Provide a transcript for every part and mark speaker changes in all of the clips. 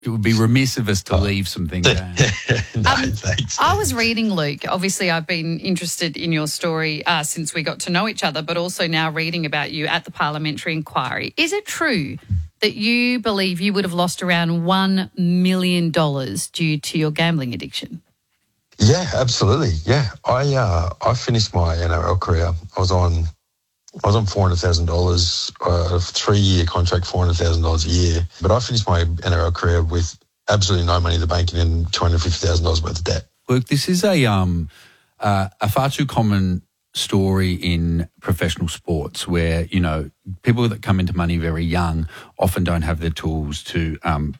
Speaker 1: It would be remiss of us to leave some things out.
Speaker 2: No, thanks.
Speaker 3: I was reading, Luke. Obviously, I've been interested in your story since we got to know each other, but also now reading about you at the parliamentary inquiry. Is it true that you believe you would have lost around $1 million due to your gambling addiction?
Speaker 2: Yeah, absolutely. Yeah, I finished my NRL career. I was on $400,000, a 3-year contract, $400,000 a year. But I finished my NRL career with absolutely no money in the bank and then $250,000 worth of debt.
Speaker 1: Luke, this is a far too common story in professional sports where, you know, people that come into money very young often don't have the tools to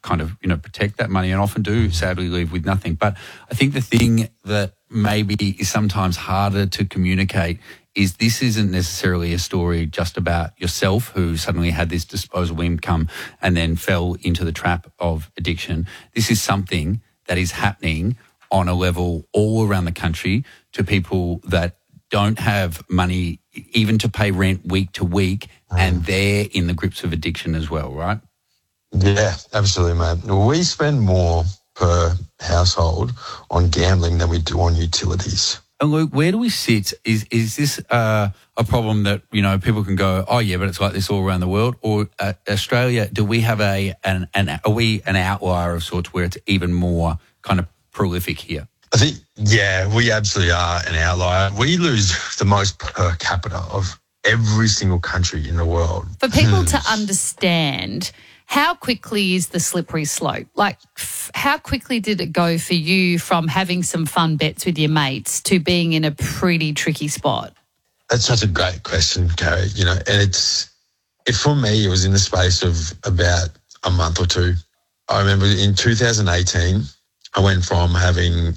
Speaker 1: protect that money and often do sadly leave with nothing. But I think the thing that maybe is sometimes harder to communicate is this isn't necessarily a story just about yourself who suddenly had this disposable income and then fell into the trap of addiction. This is something that is happening on a level all around the country to people that don't have money even to pay rent week to week, and they're in the grips of addiction as well, right?
Speaker 2: Yeah, absolutely, mate. We spend more per household on gambling than we do on utilities.
Speaker 1: And Luke, where do we sit? Is this a problem that, you know, people can go, oh yeah, but it's like this all around the world? Or Australia, do we have are we an outlier of sorts where it's even more kind of prolific here?
Speaker 2: I think, yeah, we absolutely are an outlier. We lose the most per capita of every single country in the world.
Speaker 3: For people to understand, how quickly is the slippery slope? Like, how quickly did it go for you from having some fun bets with your mates to being in a pretty tricky spot?
Speaker 2: That's such a great question, Carrie. You know, and for me, it was in the space of about a month or two. I remember in 2018, I went from having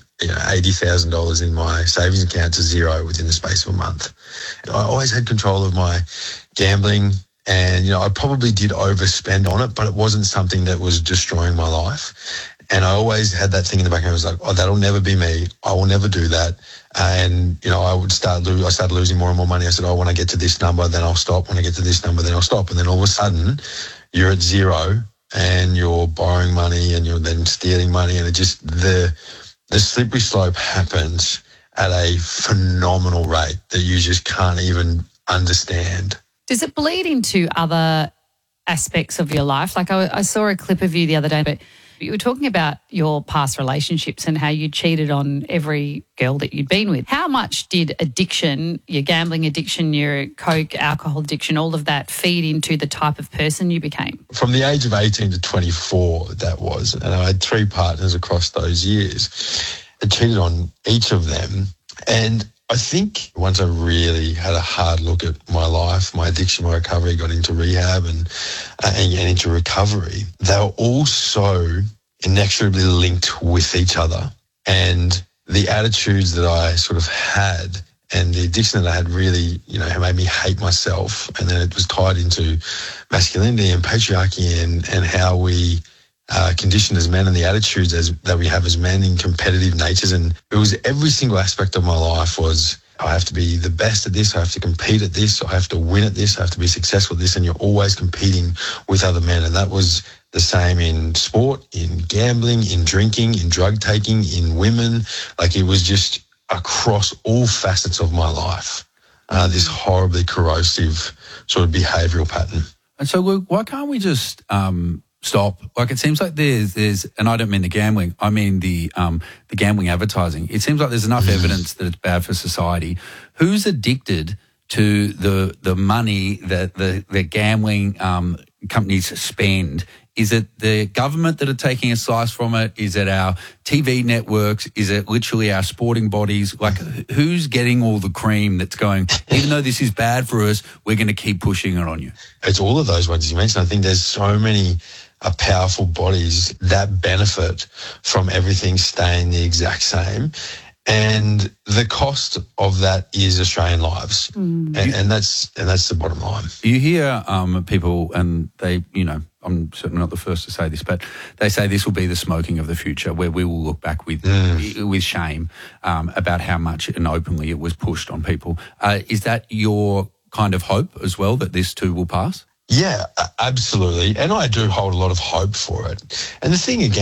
Speaker 2: $80,000 in my savings account to zero within the space of a month. I always had control of my gambling. And, you know, I probably did overspend on it, but it wasn't something that was destroying my life. And I always had that thing in the back of my head. I was like, oh, that'll never be me. I will never do that. And, you know, I started losing more and more money. I said, oh, when I get to this number, then I'll stop. When I get to this number, then I'll stop. And then all of a sudden, you're at zero and you're borrowing money and you're then stealing money. And it just, the slippery slope happens at a phenomenal rate that you just can't even understand.
Speaker 3: Does it bleed into other aspects of your life? Like I saw a clip of you the other day, but you were talking about your past relationships and how you cheated on every girl that you'd been with. How much did addiction, your gambling addiction, your coke, alcohol addiction, all of that feed into the type of person you became?
Speaker 2: From the age of 18 to 24, that was. And I had 3 partners across those years. I cheated on each of them. And I think once I really had a hard look at my life, my addiction, my recovery, got into rehab and into recovery, they were all so inexorably linked with each other. And the attitudes that I sort of had and the addiction that I had really, you know, made me hate myself. And then it was tied into masculinity and patriarchy and how we conditioned as men and the attitudes that we have as men in competitive natures. And it was every single aspect of my life was, I have to be the best at this, I have to compete at this, I have to win at this, I have to be successful at this, and you're always competing with other men. And that was the same in sport, in gambling, in drinking, in drug taking, in women. Like, it was just across all facets of my life, this horribly corrosive sort of behavioural pattern.
Speaker 1: And so, Luke, why can't we just stop? Like, it seems like there's, and I don't mean the gambling, I mean the gambling advertising. It seems like there's enough evidence that it's bad for society. Who's addicted to the money that the gambling companies spend? Is it the government that are taking a slice from it? Is it our TV networks? Is it literally our sporting bodies? Like, who's getting all the cream that's going, even though this is bad for us, we're going to keep pushing it on you?
Speaker 2: It's all of those ones you mentioned. I think there's so many powerful bodies that benefit from everything staying the exact same. And the cost of that is Australian lives. And that's the bottom line.
Speaker 1: You hear people, and they, you know, I'm certainly not the first to say this, but they say this will be the smoking of the future, where we will look back with shame about how much and openly it was pushed on people. Is that your kind of hope as well, that this too will pass?
Speaker 2: Yeah, absolutely. And I do hold a lot of hope for it. And the thing again,